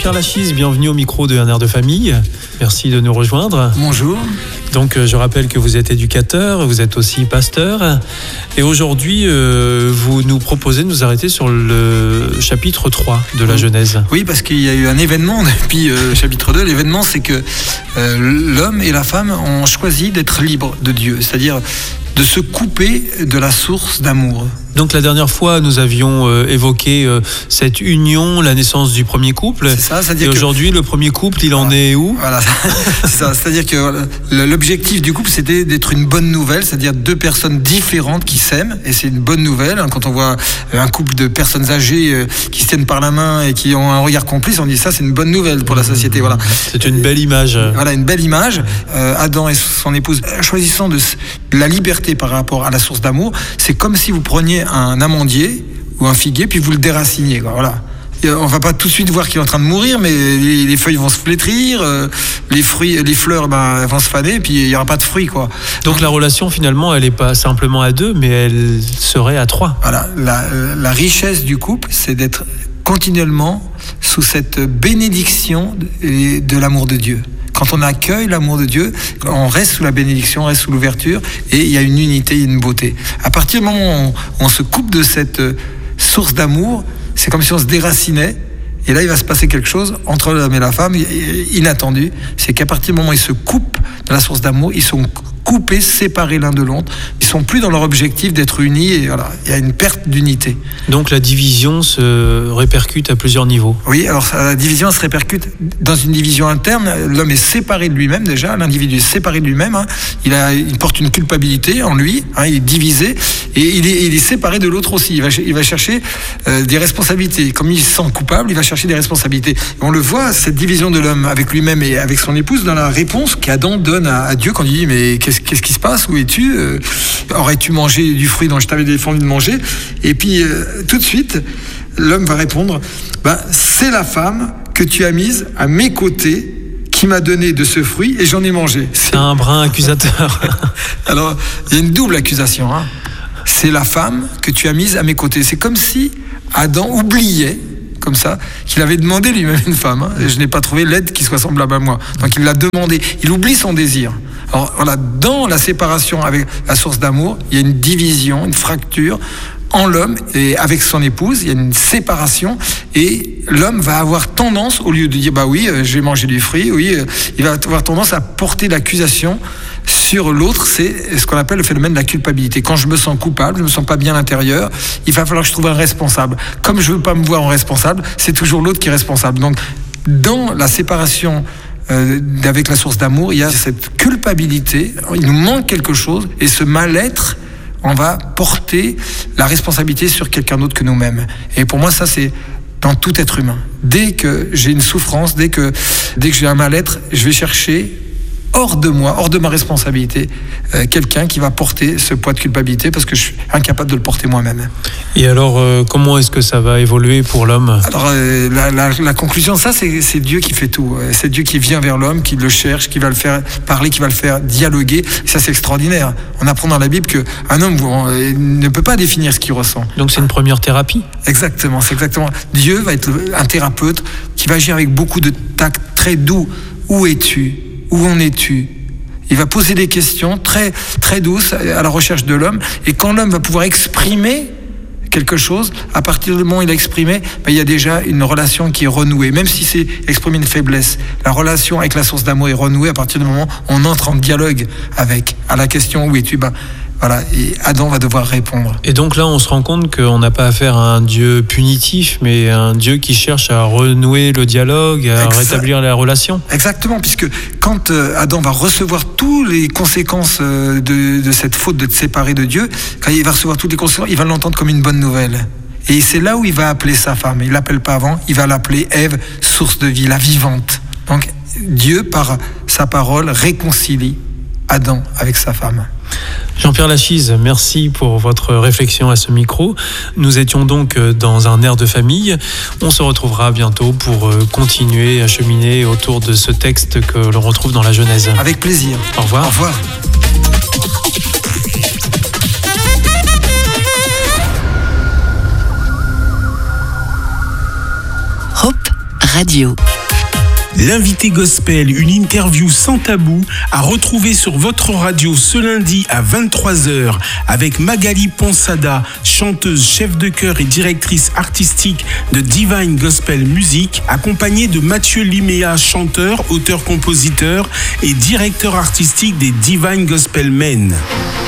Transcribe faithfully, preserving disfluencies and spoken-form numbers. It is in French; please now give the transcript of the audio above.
Jean-Pierre Lachise, bienvenue au micro de Un air de famille. Merci de nous rejoindre. Bonjour. Donc je rappelle que vous êtes éducateur, vous êtes aussi pasteur. Et aujourd'hui, euh, vous nous proposez de nous arrêter sur le chapitre trois de la Genèse. Oui, parce qu'il y a eu un événement depuis euh, le chapitre deux. L'événement, c'est que euh, l'homme et la femme ont choisi d'être libres de Dieu, c'est-à-dire de se couper de la source d'amour. Donc la dernière fois, nous avions euh, évoqué euh, cette union, la naissance du premier couple. C'est ça, c'est-à-dire et aujourd'hui, le premier couple, il voilà. en est où ? Voilà, c'est ça. C'est-à-dire que l'objectif du couple, c'était d'être une bonne nouvelle, c'est-à-dire deux personnes différentes qui s'aiment, et c'est une bonne nouvelle. Quand on voit un couple de personnes âgées qui se tiennent par la main et qui ont un regard complice, on dit ça, c'est une bonne nouvelle pour la société. Voilà. C'est une belle image. Voilà, une belle image. Euh, Adam et son épouse, choisissant de la liberté par rapport à la source d'amour, c'est comme si vous preniez un amandier ou un figuier, puis vous le déraciniez. Quoi. Voilà. Et on va pas tout de suite voir qu'il est en train de mourir, mais les, les feuilles vont se flétrir, euh, les fruits, les fleurs ben, vont se faner, puis il y aura pas de fruits, quoi. Donc, Donc la relation finalement, elle est pas simplement à deux, mais elle serait à trois. Voilà. La, la richesse du couple, c'est d'être continuellement sous cette bénédiction de, de l'amour de Dieu. Quand on accueille l'amour de Dieu, on reste sous la bénédiction, on reste sous l'ouverture, et il y a une unité, une beauté. À partir du moment où on, on se coupe de cette source d'amour, c'est comme si on se déracinait, et là il va se passer quelque chose entre l'homme et la femme, inattendu. C'est qu'à partir du moment où ils se coupent de la source d'amour, ils sont coupés, séparés l'un de l'autre. Ils sont plus dans leur objectif d'être unis, et voilà, il y a une perte d'unité. Donc la division se répercute à plusieurs niveaux. Oui, alors la division se répercute dans une division interne. L'homme est séparé de lui-même déjà, l'individu est séparé de lui-même. Hein. Il, a, il porte une culpabilité en lui, hein, il est divisé, et il est, il est séparé de l'autre aussi. Il va, il va chercher euh, des responsabilités. Comme il se sent coupable, il va chercher des responsabilités. Et on le voit, cette division de l'homme avec lui-même et avec son épouse, dans la réponse qu'Adam donne à, à Dieu quand il dit « Mais qu'est-ce Qu'est-ce qui se passe? Où es-tu? euh, Aurais-tu mangé du fruit dont je t'avais défendu de manger ?» Et puis, euh, tout de suite, l'homme va répondre bah, « C'est la femme que tu as mise à mes côtés qui m'a donné de ce fruit et j'en ai mangé. » C'est un brin accusateur. Alors, il y a une double accusation. Hein. C'est la femme que tu as mise à mes côtés. C'est comme si Adam oubliait, comme ça, qu'il avait demandé lui-même une femme. Hein. Je n'ai pas trouvé l'aide qui soit semblable à moi. Donc, il l'a demandé. Il oublie son désir. Alors voilà, dans la séparation avec la source d'amour, il y a une division, une fracture en l'homme et avec son épouse, il y a une séparation et l'homme va avoir tendance, au lieu de dire bah oui, j'ai mangé du fruit, oui, il va avoir tendance à porter l'accusation sur l'autre. C'est ce qu'on appelle le phénomène de la culpabilité. Quand je me sens coupable, je me sens pas bien à l'intérieur, il va falloir que je trouve un responsable. Comme je veux pas me voir en responsable, c'est toujours l'autre qui est responsable. Donc dans la séparation Euh, avec la source d'amour, il y a cette culpabilité, il nous manque quelque chose, et ce mal-être, on va porter la responsabilité sur quelqu'un d'autre que nous-mêmes. Et pour moi, ça, c'est dans tout être humain. Dès que j'ai une souffrance, dès que, dès que j'ai un mal-être, je vais chercher hors de moi, hors de ma responsabilité, euh, quelqu'un qui va porter ce poids de culpabilité parce que je suis incapable de le porter moi-même. Et alors, euh, comment est-ce que ça va évoluer pour l'homme ? Alors, euh, la, la, la conclusion, ça, c'est, c'est Dieu qui fait tout. C'est Dieu qui vient vers l'homme, qui le cherche, qui va le faire parler, qui va le faire dialoguer. Et ça, c'est extraordinaire. On apprend dans la Bible qu'un homme bon, euh, ne peut pas définir ce qu'il ressent. Donc, c'est une première thérapie ? Exactement, c'est exactement. Dieu va être un thérapeute qui va agir avec beaucoup de tact, très doux. Où es-tu ? Où en es-tu ? Il va poser des questions très, très douces à la recherche de l'homme. Et quand l'homme va pouvoir exprimer quelque chose, à partir du moment où il a exprimé, ben, il y a déjà une relation qui est renouée. Même si c'est exprimer une faiblesse, la relation avec la source d'amour est renouée à partir du moment où on entre en dialogue avec. À la question où es-tu ? Ben, voilà, et Adam va devoir répondre. Et donc là, on se rend compte qu'on n'a pas affaire à un Dieu punitif, mais un Dieu qui cherche à renouer le dialogue, à exact. rétablir la relation. Exactement, puisque quand Adam va recevoir toutes les conséquences de, de cette faute de te séparer de Dieu, quand il va recevoir toutes les conséquences, il va l'entendre comme une bonne nouvelle. Et c'est là où il va appeler sa femme. Il ne l'appelle pas avant, il va l'appeler Ève, source de vie, la vivante. Donc Dieu, par sa parole, réconcilie Adam avec sa femme. Jean-Pierre Lachise, merci pour votre réflexion à ce micro. Nous étions donc dans un air de famille. On se retrouvera bientôt pour continuer à cheminer autour de ce texte que l'on retrouve dans la Genèse. Avec plaisir. Au revoir. Au revoir. Hope Radio. L'invité gospel, une interview sans tabou, à retrouver sur votre radio ce lundi à vingt-trois heures avec Magali Ponsada, chanteuse, chef de chœur et directrice artistique de Divine Gospel Music, accompagnée de Mathieu Liméa, chanteur, auteur-compositeur et directeur artistique des Divine Gospel Men.